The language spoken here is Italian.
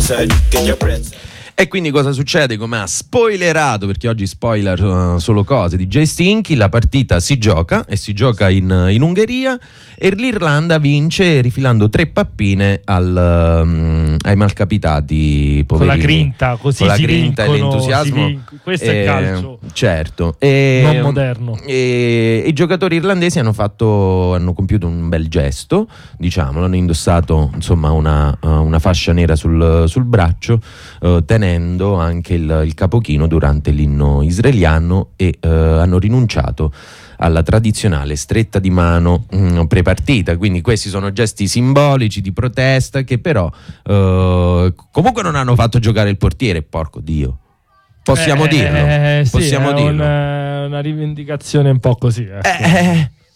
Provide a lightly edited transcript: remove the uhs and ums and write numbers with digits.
E quindi cosa succede? Come ha spoilerato, perché oggi spoiler solo cose, DJ Stinky, la partita si gioca e si gioca in Ungheria e l'Irlanda vince rifilando 3 pappine ai malcapitati poverini. Con la grinta, così con la si grinta vincono, e l'entusiasmo. Questo è calcio. Certo. Non moderno. E i giocatori irlandesi hanno compiuto un bel gesto, diciamo, hanno indossato insomma una fascia nera sul braccio, tenendo anche il capochino durante l'inno israeliano e hanno rinunciato alla tradizionale stretta di mano prepartita. Quindi questi sono gesti simbolici di protesta che però comunque non hanno fatto giocare il portiere, porco Dio. Possiamo dirlo? Sì, Possiamo è dirlo. una rivendicazione un po' così.